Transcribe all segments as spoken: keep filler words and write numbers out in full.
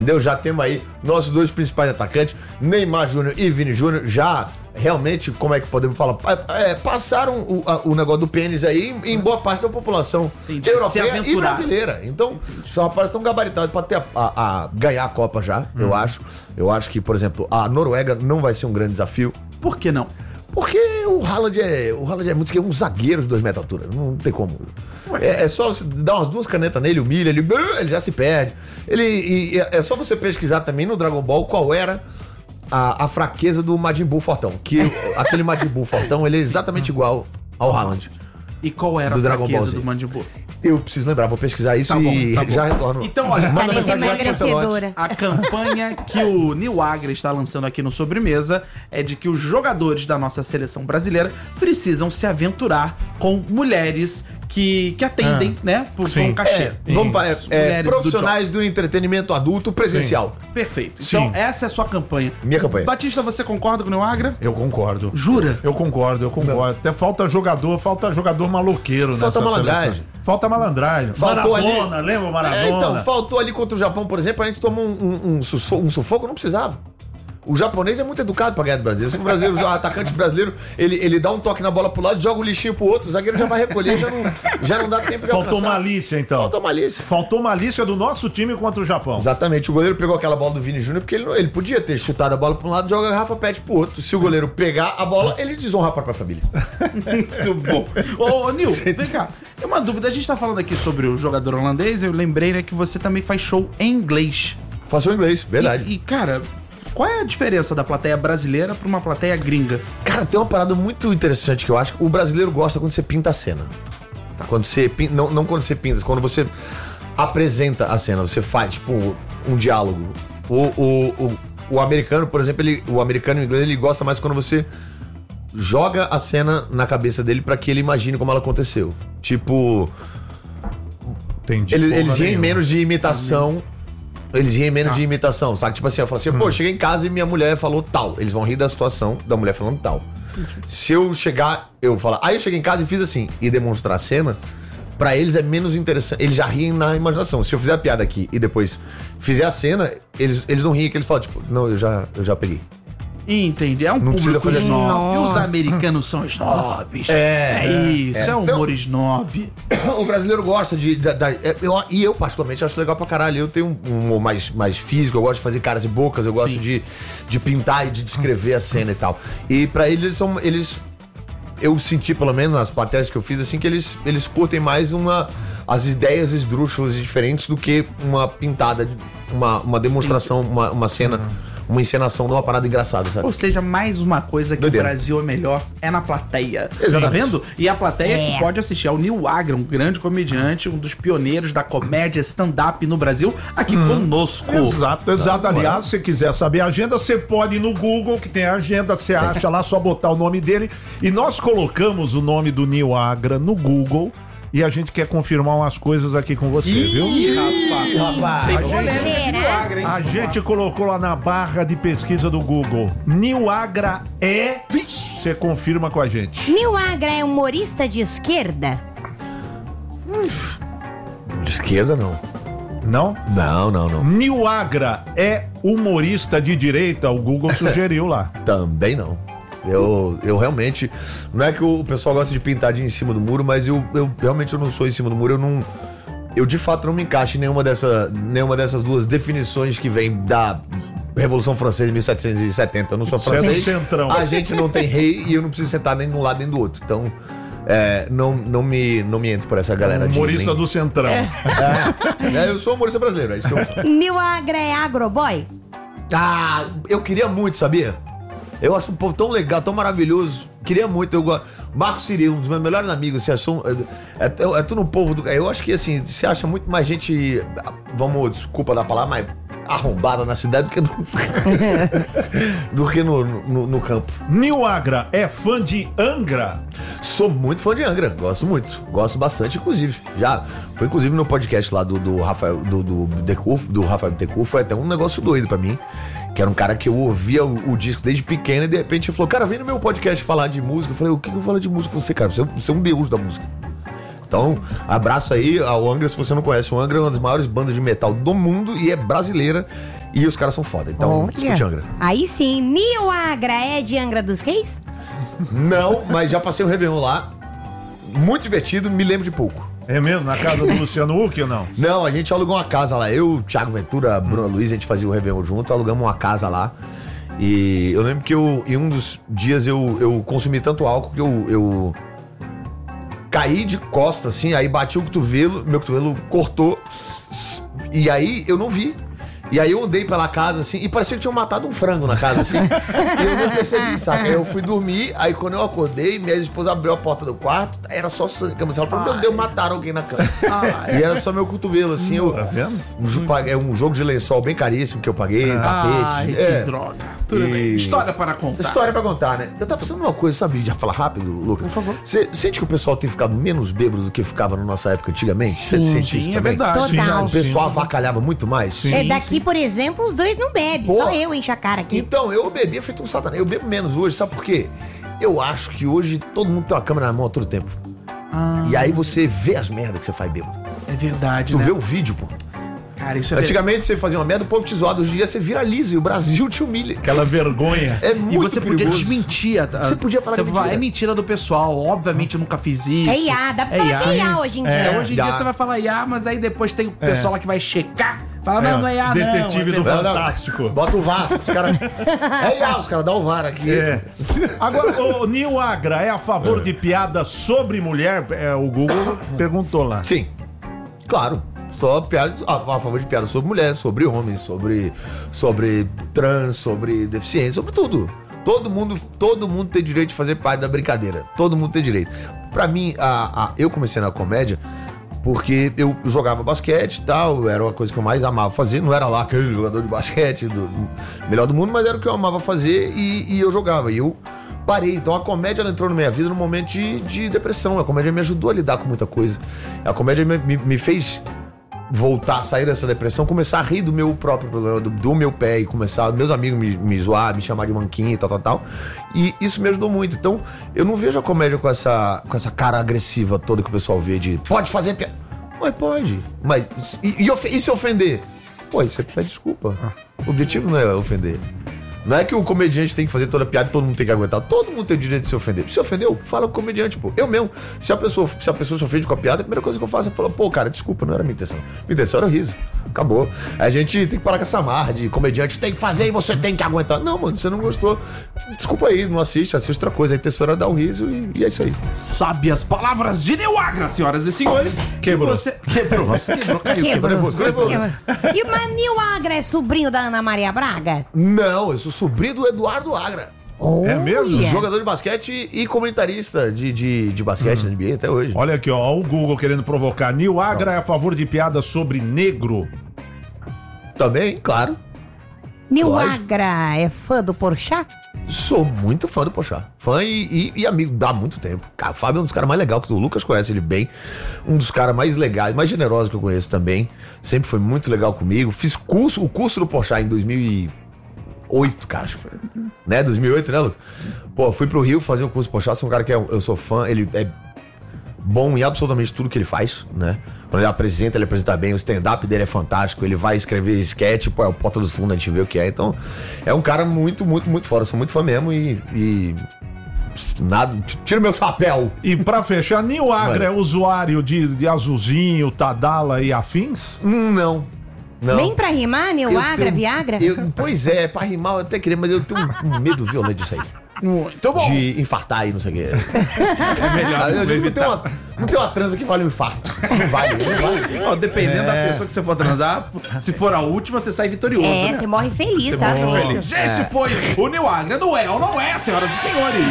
Entendeu? Já temos aí nossos dois principais atacantes, Neymar Júnior e Vini Júnior, já realmente, como é que podemos falar? É, passaram o, a, o negócio do pênis aí em boa parte da população Entendi. europeia e brasileira. Então, Entendi. são rapazes tão gabaritados para ter a, a, a ganhar a Copa já, hum. eu acho. Eu acho que, por exemplo, a Noruega não vai ser um grande desafio. Por que não? Porque o Haaland é, o Haaland é muito, é um zagueiro de dois metros de altura, não tem como. É, é só você dar umas duas canetas nele, humilha, ele, ele já se perde. Ele, e, é só você pesquisar também no Dragon Ball qual era a, a fraqueza do Majin Buu Fortão. Que aquele Majin Buu Fortão, ele é exatamente igual ao Haaland. E qual era a fraqueza do Majin Buu? Eu preciso lembrar, vou pesquisar isso tá bom, e tá já retorno. Então, olha, manda mensagem a campanha que o Nil Agra está lançando aqui no Sobremesa é de que os jogadores da nossa seleção brasileira precisam se aventurar com mulheres que, que atendem, ah, né, por um cachê. É, vamos para é, é, profissionais do, do entretenimento adulto presencial. Sim. Perfeito. Então, Sim. essa é a sua campanha. Minha campanha. Batista, você concorda com o Nil Agra? Eu concordo. Jura? Eu concordo, eu concordo. Não. Até falta jogador, falta jogador maloqueiro, né? Falta malandragem. Falta malandragem. Faltou Maradona, ali... lembra o Maradona? É, então, faltou ali contra o Japão, por exemplo, a gente tomou um, um, um, sufoco, um sufoco, não precisava. O japonês é muito educado pra ganhar do brasileiro. Se o brasileiro, o atacante brasileiro, ele, ele dá um toque na bola pro lado, joga o lixinho pro outro, o zagueiro já vai recolher, já não, já não dá tempo de Faltou alcançar. malícia, então. Faltou malícia. Faltou malícia do nosso time contra o Japão. Exatamente. O goleiro pegou aquela bola do Vini Júnior porque ele, ele podia ter chutado a bola pra um lado, joga a garrafa pet pro outro. Se o goleiro pegar a bola, ele desonra a própria família. Muito bom. Ô, ô Nil, vem cá. Tem uma dúvida. A gente tá falando aqui sobre o jogador holandês. Eu lembrei, né, que você também faz show em inglês. Faço em inglês, verdade. E, e cara... Qual é a diferença da plateia brasileira pra uma plateia gringa? Cara, tem uma parada muito interessante que eu acho que o brasileiro gosta quando você pinta a cena. Tá? Quando você pinta, não, não quando você pinta, quando você apresenta a cena, você faz, tipo, um diálogo. O, o, o, o americano, por exemplo, ele, o americano e o inglês, ele gosta mais quando você joga a cena na cabeça dele pra que ele imagine como ela aconteceu. Tipo... Entendi. Ele, eles riem menos de imitação... Eles riem menos ah. de imitação, sabe? Tipo assim, eu falo assim, hum. pô, cheguei em casa e minha mulher falou tal. Eles vão rir da situação da mulher falando tal. Se eu chegar, eu falar, aí eu cheguei em casa e fiz assim, e demonstrar a cena, pra eles é menos interessante. Eles já riem na imaginação. Se eu fizer a piada aqui e depois fizer a cena, eles, eles não riem, que eles falam, tipo, não, eu já, eu já peguei. Entendi, é um não público fazer snob. E os americanos são snobs. É, é isso, é, é humor então, snob. O brasileiro gosta de... de, de eu, e eu, particularmente, acho legal pra caralho. Eu tenho um humor mais, mais físico, eu gosto de fazer caras e bocas, eu gosto de, de pintar e de descrever a cena e tal. E pra eles, são, eles... Eu senti, pelo menos, nas plateias que eu fiz, assim, que eles, eles curtem mais uma... as ideias esdrúxulas e diferentes do que uma pintada, uma, uma demonstração, uma, uma cena... Uhum. Uma encenação de uma parada engraçada, sabe? Ou seja, mais uma coisa que Doideira. O Brasil é melhor é na plateia. Exatamente. Tá vendo? E a plateia é. que pode assistir ao Nil Agra, um grande comediante, um dos pioneiros da comédia stand-up no Brasil, aqui hum. conosco. Exato, exato. Aliás, se você quiser saber a agenda, você pode ir no Google, que tem a agenda, você acha lá, só botar o nome dele. E nós colocamos o nome do Nil Agra no Google. E a gente quer confirmar umas coisas aqui com você, Ih, viu? Rapaz, rapaz. Tem polêmica de Nil Agra, hein? A gente colocou lá na barra de pesquisa do Google. Nil Agra é... Você confirma com a gente. Nil Agra é humorista de esquerda? De esquerda, não. Não? Não, não, não. Nil Agra é humorista de direita? O Google sugeriu lá. Também não. Eu, eu realmente... Não é que o pessoal gosta de pintadinha em cima do muro, mas eu, eu realmente eu não sou em cima do muro. Eu não... Eu de fato não me encaixo em nenhuma, dessa, nenhuma dessas duas definições que vem da Revolução Francesa de mil setecentos e setenta. Eu não sou francês. É centrão. A gente não tem rei e eu não preciso sentar nem de um lado nem do outro. Então... É, não, não, me, não me entre por essa galera. Humorista de, nem... do Centrão. É. É, eu sou humorista brasileiro, é isso que eu sou. Nil Agra é agroboy? Ah, eu queria muito, sabia? Eu acho um povo tão legal, tão maravilhoso. Queria muito, eu gosto. Marco Cirilo, um dos meus melhores amigos, você achou. É, é, é tudo um povo do. Eu acho que assim, você acha muito mais gente. Vamos, desculpa da palavra, mas arrombada na cidade do que no, do que no, no, no campo. Nil Agra é fã de Angra? Sou muito fã de Angra, gosto muito. Gosto bastante, inclusive. Já foi inclusive no podcast lá do, do Rafael do, do, Decurf, do Rafael Decurf, foi até um negócio doido pra mim. Que era um cara que eu ouvia o, o disco desde pequeno e de repente ele falou, cara, vem no meu podcast falar de música. Eu falei, o que, que eu falo de música com você, cara? Você, você é um deus da música. Então, abraço aí ao Angra, se você não conhece. O Angra é uma das maiores bandas de metal do mundo e é brasileira. E os caras são foda. Então, escute Angra. Aí sim, Nil Agra é de Angra dos Reis? Não, mas já passei um Réveillon lá. Muito divertido, me lembro de pouco. É mesmo? Na casa do Luciano Huck ou não? Não, a gente alugou uma casa lá. Eu, Thiago Ventura, Bruna Luiz, a gente fazia o Réveillon junto, alugamos uma casa lá. E eu lembro que eu, em um dos dias eu, eu consumi tanto álcool que eu, eu caí de costas, assim, aí bati o cotovelo, meu cotovelo cortou. E aí eu não vi. E aí eu andei pela casa, assim, e parecia que tinham matado um frango na casa, assim. E eu não percebi, sabe? Aí eu fui dormir, aí quando eu acordei, minha esposa abriu a porta do quarto, era só sangue. Ela falou, meu Deus, mataram alguém na cama. Ai. E era só meu cotovelo, assim. Eu, tá vendo? Um, é um jogo de lençol bem caríssimo que eu paguei, tapete. Ai, é. que droga. Tudo E- bem. História para contar. História pra contar, né? Eu tava pensando numa coisa, sabe? Já falar rápido, Lucas? Por favor. Você sente que o pessoal tem ficado menos bêbado do que ficava na nossa época antigamente? Você Sim. sente Sim, isso é também? verdade. Total. O pessoal avacalhava muito mais? É, daqui, por exemplo, os dois não bebem. Pô. Só eu encho a cara aqui. Então, eu bebia feito um satanás. Eu bebo menos hoje, sabe por quê? Eu acho que hoje todo mundo tem uma câmera na mão a todo tempo. Ah, E aí você vê as merdas que você faz bêbado. é verdade, Tu né? vê o vídeo, pô. Cara, isso é verdade. Antigamente você fazia uma merda, o povo te zoava. Hoje em dia você viraliza e o Brasil te humilha. Aquela vergonha. É E muito você podia perigoso. desmentir. a- a- Você podia falar você que é fala, mentira. É mentira do pessoal. Obviamente eu nunca fiz isso. É I A, dá pra falar que é I A hoje em dia. É, hoje em Dá. dia você vai falar I A, mas aí depois tem o pessoal lá que vai checar. Fala, não, não é I A não. Detetive é do verdade. Fantástico. Bota o V A R. Os caras. É I A, os caras dão o V A R aqui. É. Agora, o Nil Agra é a favor de piada sobre mulher? É, o Google perguntou lá. Sim. Claro. Só piada, a, a favor de piada sobre mulher, sobre homens, sobre, sobre trans, sobre deficientes, sobre tudo. Todo mundo, todo mundo tem direito de fazer parte da brincadeira. Todo mundo tem direito. Pra mim, a, a, eu comecei na comédia porque eu jogava basquete e tal, era uma coisa que eu mais amava fazer. Não era lá aquele jogador de basquete do, melhor do mundo, mas era o que eu amava fazer e, e eu jogava. E eu parei. Então a comédia ela entrou na minha vida num momento de, de depressão. A comédia me ajudou a lidar com muita coisa. A comédia me, me, me fez voltar, sair dessa depressão, começar a rir do meu próprio problema, do, do meu pé e começar, meus amigos me, me zoar, me chamar de manquinho e tal, tal, tal. E isso me ajudou muito. Então, eu não vejo a comédia com essa, com essa cara agressiva toda que o pessoal vê de pode fazer piada. Mas pode. Mas, e, e, ofe- e se ofender? Pô, isso é pede desculpa. O objetivo não é ofender. Não é que o comediante tem que fazer toda a piada e todo mundo tem que aguentar. Todo mundo tem o direito de se ofender. Se ofendeu, fala com o comediante, pô. Eu mesmo. Se a pessoa se, a pessoa se ofende com a piada, a primeira coisa que eu faço é falar, pô, cara, desculpa, não era minha intenção. Minha intenção era o riso. Acabou. Aí a gente tem que parar com essa marra de comediante tem que fazer e você tem que aguentar. Não, mano, você não gostou. Desculpa aí, não assiste, assiste outra coisa. A intenção era dar o riso e, e é isso aí. Sabe as palavras de Nil Agra, senhoras e senhores. Quebrou. E Você... Quebrou. Quebrou, caiu. Quebrou. nervoso, ficou nervoso. E o Nil Agra é sobrinho da Ana Maria Braga? Não, eu sou sobrinho do Eduardo Agra. É mesmo? Olha. Jogador de basquete e comentarista de, de, de basquete na N B A até hoje. Olha aqui, ó, ó, o Google querendo provocar. Nil Agra é a favor de piada sobre negro? Também, claro. Nil Lógico. Agra é fã do Porchat? Sou muito fã do Porchat. Fã e, e, e amigo há muito tempo. Cara, o Fábio é um dos caras mais legais que o Lucas conhece ele bem. Um dos caras mais legais, mais generosos que eu conheço também. Sempre foi muito legal comigo. Fiz curso, o curso do Porchat em dois mil e oito, cara. Acho que foi. Né? dois mil e oito, né, Lucas? Pô, fui pro Rio fazer o curso do Porchat. Sou um cara que é- eu sou fã. Ele é bom em absolutamente tudo que ele faz, né? Quando ele apresenta, ele apresenta bem. O stand-up dele é fantástico. Ele vai escrever sketch, pô, é o Porta dos Fundos, a gente vê o que é. Então, é um cara muito, muito, muito fora. Eu sou muito fã mesmo e... e nada... Tira meu chapéu! E pra fechar, Nil Agra Mano. é usuário de, de Azulzinho, Tadala e afins? Hum, não. Não. Nem pra rimar, Nil Eu Agra, tenho- Viagra? eu- pois é, pra rimar eu até queria, mas eu tenho um, um medo violento disso aí. Muito bom. De infartar e não sei o quê. É melhor Eu não digo, não, evitar. tem uma, não tem uma transa que vale um infarto. Não vale, não vale. Ó, dependendo É. da pessoa que você for transar, se for a última, você sai vitorioso, É, né? você morre feliz, tá? Muito Doido? feliz. Esse foi o Nil Agra. Não é ou não é, senhoras e senhores?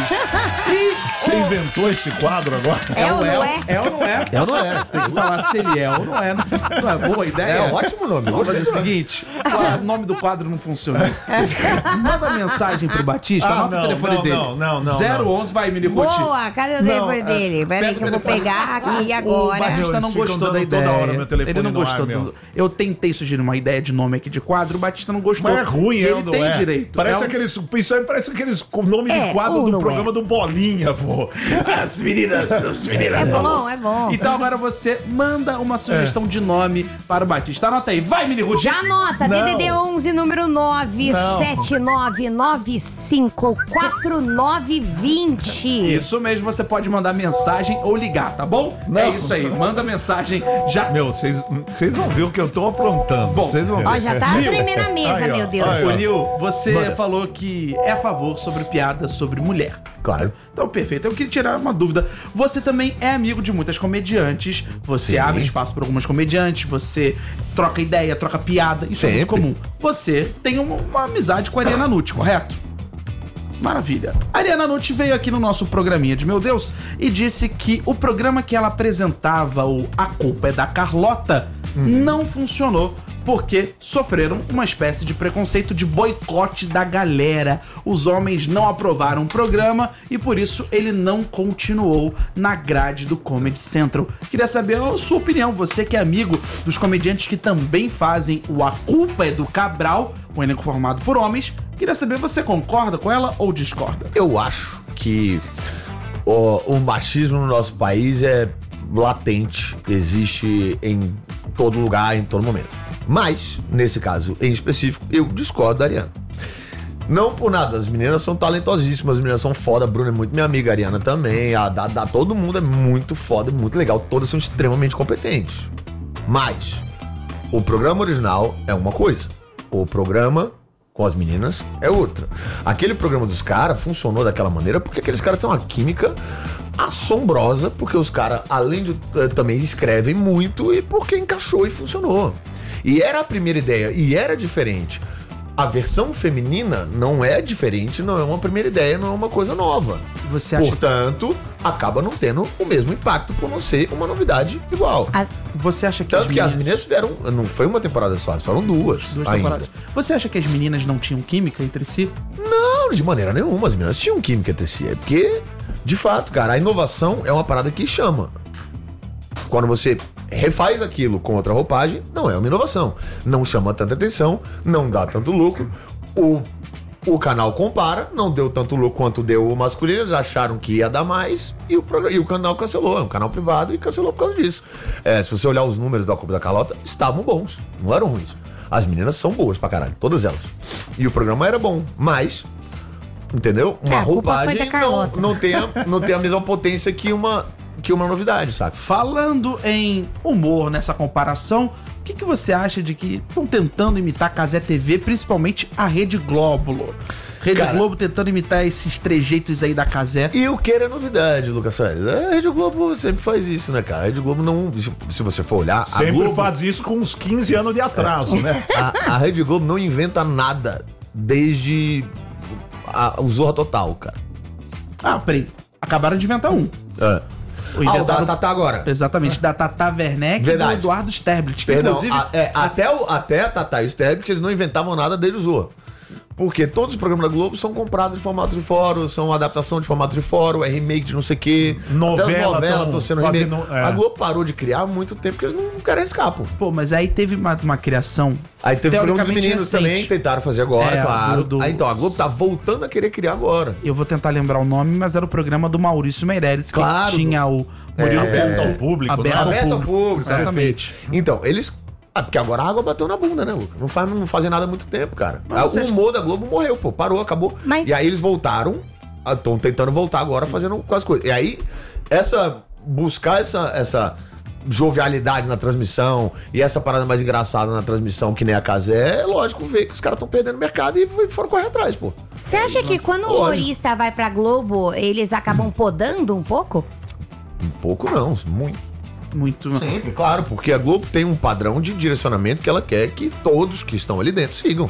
E Você inventou esse quadro agora? É ou o não é? É ou não é? É ou não é? Tem que falar se ele é ou não é. Não não é boa ideia? É ótimo nome. Vamos fazer gostei o do nome. seguinte: o nome do quadro não funciona. Manda mensagem pro Batista, Ah, anota não, o telefone não, dele. Não, não, não. zero onze, vai, Mini Ruth. Boa, cadê o telefone Não, dele? Peraí que eu vou pegar aqui agora. O Batista Meu, não eles ficam gostou da dando ideia. toda hora meu telefone Ele não no gostou. ar, meu. do... Eu tentei sugerir uma ideia de nome aqui de quadro, o Batista não gostou. Mas é ruim, Ele é, não tem é? direito. Parece É um- aqueles. Isso aí parece aqueles nome É, de quadro ou do não programa é? do Bolinha, pô. As meninas, as meninas. É bom, é bom. Então agora você manda uma sugestão de nome para o Batista. Anota aí. Vai, Mini Ruth. Já anota, Não. D D D onze, número nove sete nove nove cinco quatro nove dois zero. Isso mesmo, você pode mandar mensagem ou ligar, tá bom? É isso aí, manda mensagem já. Meu, vocês vocês vão ver o que eu tô aprontando. Bom, Vocês vão ver. Ó, já tá tremendo a mesa, Aí, ó, meu Deus. aí, Ô, ó. Nil, você Manda. falou que é a favor sobre piadas sobre mulher. Claro. Então, perfeito. Eu queria tirar uma dúvida. Você também é amigo de muitas comediantes. Você Sim. abre espaço para algumas comediantes. Você troca ideia, troca piada. Isso é muito Sempre. comum. Você tem uma, uma amizade com a Ariana Nucci, correto? Maravilha. A Ariana Nucci veio aqui no nosso programinha de Meu Deus e disse que o programa que ela apresentava, o A Culpa é da Carlota, não funcionou porque sofreram uma espécie de preconceito de boicote da galera. Os homens não aprovaram o programa e por isso ele não continuou na grade do Comedy Central. Queria saber a sua opinião, você que é amigo dos comediantes que também fazem o A Culpa é do Cabral, um elenco formado por homens. Queria saber, você concorda com ela ou discorda? Eu acho que o, o machismo no nosso país é latente, existe em todo lugar, em todo momento. Mas, nesse caso em específico, eu discordo da Ariana. Não por nada, as meninas são talentosíssimas, as meninas são foda, a Bruna é muito minha amiga, a Ariana também, a Dada, todo mundo é muito foda, muito legal, todas são extremamente competentes. Mas, o programa original é uma coisa, o programa com as meninas é outra. Aquele programa dos caras funcionou daquela maneira porque aqueles caras têm uma química assombrosa, porque os caras, além de eh, também escrevem muito e porque encaixou e funcionou. E era a primeira ideia, e era diferente. A versão feminina não é diferente, não é uma primeira ideia, não é uma coisa nova. Você acha, Portanto, acaba não tendo o mesmo impacto por não ser uma novidade igual. A- você acha que Tanto que as meninas fizeram, não foi uma temporada só, foram duas, duas ainda. temporadas. Você acha que as meninas não tinham química entre si? Não, de maneira nenhuma, as meninas tinham química entre si. É porque, de fato, cara, a inovação é uma parada que chama. Quando você refaz aquilo com outra roupagem, não é uma inovação. Não chama tanta atenção, não dá tanto lucro. O, o canal compara, não deu tanto lucro quanto deu o masculino, eles acharam que ia dar mais e o, programa- e o canal cancelou. É um canal privado e cancelou por causa disso. É, se você olhar os números da Culpa da Carlota, estavam bons, não eram ruins. As meninas são boas pra caralho, todas elas. E o programa era bom, mas... Entendeu? Uma É, a culpa foi roupagem da não, Carlota. não, tem a, não tem a mesma potência que uma, que uma novidade, saca? Falando em humor nessa comparação, o que, que você acha de que estão tentando imitar a Cazé T V, principalmente a Rede Globo? Rede Cara, Globo tentando imitar esses trejeitos aí da Cazé. E o que era novidade, Lucas Salles? A Rede Globo sempre faz isso, né, cara? A Rede Globo não. Se, se você for olhar. Sempre a Globo, faz isso com uns quinze anos de atraso, né? a, a Rede Globo não inventa nada desde a, o Zorra Total, cara. Ah, peraí. Acabaram de inventar um. É. O Ah, o inventaram- da Tatá agora. Exatamente, da Tata Werneck e do Verdade. Eduardo Sterblit. Que Perdão, inclusive, a- é, até, o, até a Tatá e o Sterblit, eles não inventavam nada desde o Zorra. Porque todos os programas da Globo são comprados de formato de fórum, são adaptação de formato de fórum, é remake de não sei o quê. Novela Até as novelas tão estão sendo remake. fazendo- é. A Globo parou de criar há muito tempo porque eles não querem escapar. pô, mas aí teve uma, uma criação. Aí teve o programa dos teoricamente meninos recente. também, tentaram fazer agora, É, claro. do- do- Aí, então, a Globo tá voltando a querer criar agora. Eu vou tentar lembrar o nome, mas era o programa do Maurício Meirelles, que Claro. tinha o Murilo É, Couto. ao público, aberto, né? ao Aberto ao público. público, Exatamente. perfeito. Então, eles... Ah, porque agora a água bateu na bunda, né, Lucas? Não, faz, não fazem nada há muito tempo, cara. Mas Ah, você o acha- humor da Globo morreu, pô. Parou, acabou. Mas- E aí eles voltaram, estão tentando voltar agora fazendo com as coisas. E aí, essa... Buscar essa... essa jovialidade na transmissão e essa parada mais engraçada na transmissão, que nem a Cazé, é lógico ver que os caras estão perdendo mercado e foram correr atrás, pô. Você acha que quando o Lógico. humorista vai pra Globo, eles acabam podando um pouco? Um pouco não, muito. Muito. Sempre, claro, porque a Globo tem um padrão de direcionamento que ela quer que todos que estão ali dentro sigam.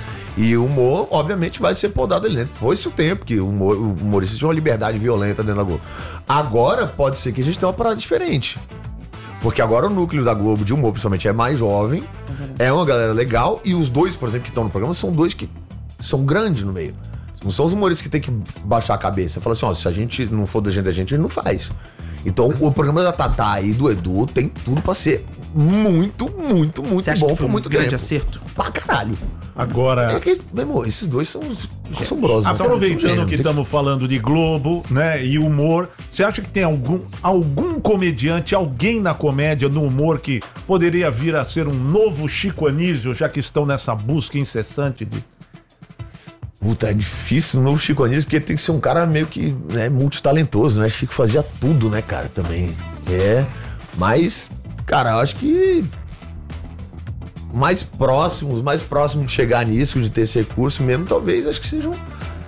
E o humor, obviamente, vai ser podado ali dentro. Foi isso o tempo que o humor, o humorista tinha uma liberdade violenta dentro da Globo. Agora, pode ser que a gente tenha uma parada diferente. Porque agora o núcleo da Globo de humor, principalmente, é mais jovem, é uma galera legal, e os dois, por exemplo, que estão no programa, são dois que são grandes no meio. Não são os humoristas que tem que baixar a cabeça. Fala assim, ó, se a gente não for do jeito da gente, a gente não faz. Então, o programa da Tatá e do Edu tem tudo pra ser muito, muito, muito Você acha bom que foi por um muito grande tempo. acerto? Pra caralho. Agora, É que, meu amor, esses dois são os assombrosos. né? aproveitando São que gênios, tem estamos falando de Globo, né, e humor, você acha que tem algum, algum comediante, alguém na comédia, no humor, que poderia vir a ser um novo Chico Anísio, já que estão nessa busca incessante de... Puta, é difícil o novo Chico Anísio, porque tem que ser um cara meio que, né, multitalentoso, né? Chico fazia tudo, né, cara, também. É, mas, cara, eu acho que mais próximos, mais próximo de chegar nisso, de ter esse recurso mesmo, talvez, acho que sejam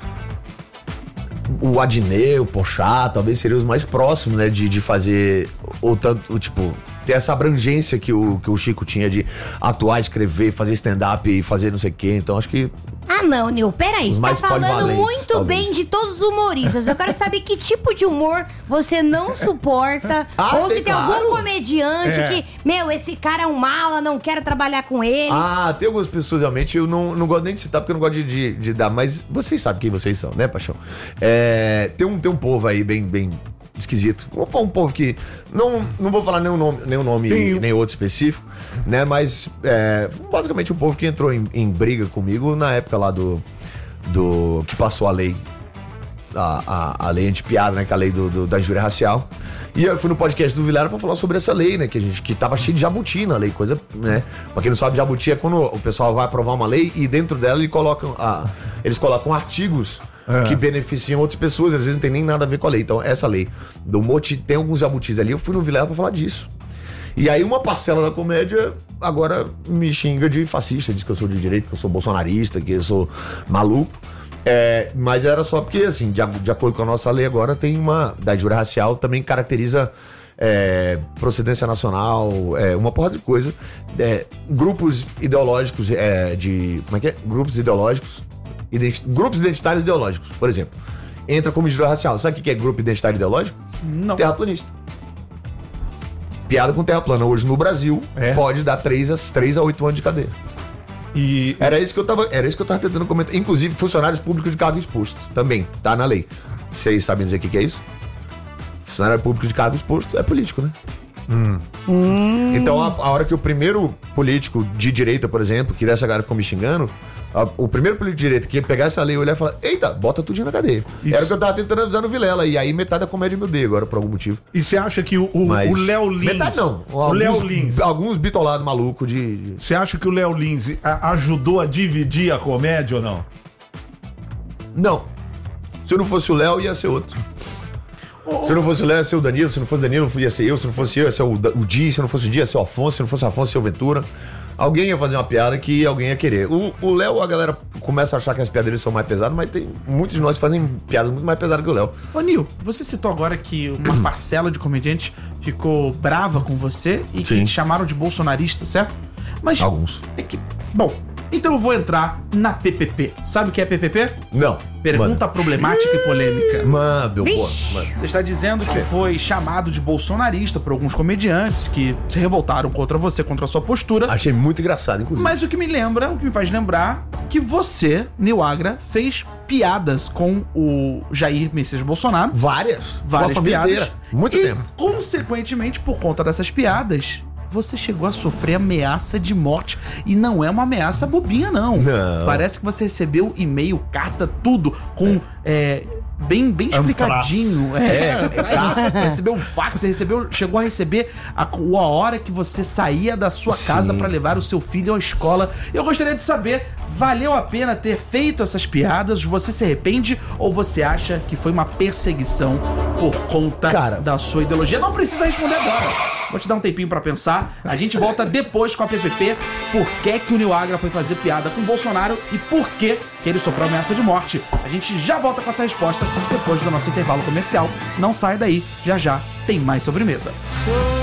o Adnet, o Porchat, talvez seriam os mais próximos, né, de, de fazer o tanto, o, tipo, ter essa abrangência que o, que o Chico tinha de atuar, escrever, fazer stand-up e fazer não sei o quê. Então acho que Ah, não, Nil, peraí. Os Você tá mais falando polivalentes, muito talvez. bem de todos os humoristas. Eu quero saber que tipo de humor você não suporta. Ah, ou se tem, tem algum claro. comediante É. que, meu, esse cara é um mala, não quero trabalhar com ele. Ah, tem algumas pessoas realmente, eu não, não gosto nem de citar porque eu não gosto de, de, de dar, mas vocês sabem quem vocês são, né, Paixão? É, tem, um, tem um povo aí bem, bem esquisito. Um, um povo que, não, não vou falar nenhum nome, nenhum nome Tem- nem outro específico, né, mas é, basicamente um povo que entrou em, em briga comigo na época lá do, do que passou a lei, a, a, a lei anti-piada, né, que é a lei do, do- da injúria racial. E eu fui no podcast do Vilela pra falar sobre essa lei, né, que a gente, que tava cheio de jabuti na lei, coisa, né, pra quem não sabe, jabuti é quando o pessoal vai aprovar uma lei e dentro dela eles colocam, a, eles colocam artigos É. que beneficiam outras pessoas, às vezes não tem nem nada a ver com a lei. Então, essa lei do Moti tem alguns jabutis ali, eu fui no Vilela pra falar disso. E aí uma parcela da comédia agora me xinga de fascista, diz que eu sou de direita, que eu sou bolsonarista, que eu sou maluco. É, mas era só porque, assim, de, de acordo com a nossa lei agora, tem uma... Da injúria racial também caracteriza é, procedência nacional, é, uma porra de coisa. É, grupos ideológicos é, de... Como é que é? Grupos ideológicos... identi- grupos identitários ideológicos, por exemplo. Entra como injúria racial. Sabe o que que é grupo identitário ideológico? Não. Terraplanista. Piada com terra plana hoje no Brasil É. pode dar três a oito anos de cadeia. E Era isso que eu tava, era isso que eu tava tentando comentar. Inclusive, funcionários públicos de cargo exposto. Também, tá na lei. Vocês sabem dizer o que, que é isso? Funcionário público de cargo exposto é político, né? Então, a, a hora que o primeiro político de direita, por exemplo, que dessa galera ficou me xingando, a- o primeiro político de direita que ia pegar essa lei e olhar e falar: eita, bota tudinho na cadeia. Isso. Era o que eu tava tentando avisar no Vilela. E aí metade da comédia me odeia agora, por algum motivo. e você acha que o o- Mas- o Léo Lins... Metade não. O Léo Alguns- Lins... Alguns bitolados malucos de, de- Você acha que o Léo Lins a- ajudou a dividir a comédia ou não? Não. Se eu não fosse o Léo, ia ser outro. Se não fosse o Léo, ia ser o Danilo. Se não fosse o Danilo, ia ser eu. Se não fosse eu, ia ser o, Da- o Di. Se não fosse o Di, ia ser o Afonso. Se não fosse o Afonso, ia ser o Ventura. Alguém ia fazer uma piada que alguém ia querer. O o Léo, a galera começa a achar que as piadas dele são mais pesadas, mas tem muitos de nós que fazem piadas muito mais pesadas que o Léo. Ô, Nil, você citou agora que uma parcela de comediantes ficou brava com você e que Sim. te chamaram de bolsonarista, certo? Mas Alguns. é que... Bom, então eu vou entrar na P P P. Sabe o que é P P P? Não. Pergunta problemática e polêmica. Mano, meu Vixe. pô. Mano. Você está dizendo que foi chamado de bolsonarista por alguns comediantes que se revoltaram contra você, contra a sua postura. Achei muito engraçado, inclusive. Mas o que me lembra, o que me faz lembrar, que você, Nil Agra, fez piadas com o Jair Messias Bolsonaro. Várias. Várias Com a família piadas. inteira. Muito e, tempo. consequentemente, por conta dessas piadas, você chegou a sofrer ameaça de morte. E não é uma ameaça bobinha, não. Não. Parece que você recebeu e-mail, carta, tudo, com... é, bem, bem explicadinho. É, é, recebeu um fax, você recebeu, chegou a receber a, a hora que você saía da sua Sim. casa pra levar o seu filho à escola. Eu gostaria de saber, valeu a pena ter feito essas piadas? Você se arrepende ou você acha que foi uma perseguição por conta Cara. da sua ideologia? Não precisa responder agora. Vou te dar um tempinho pra pensar. A gente volta depois com a P P P. Por que que o Nil Agra foi fazer piada com o Bolsonaro e por que que ele sofreu ameaça de morte? A gente já volta com essa resposta depois do nosso intervalo comercial. Não sai daí, já já tem mais sobremesa. Sou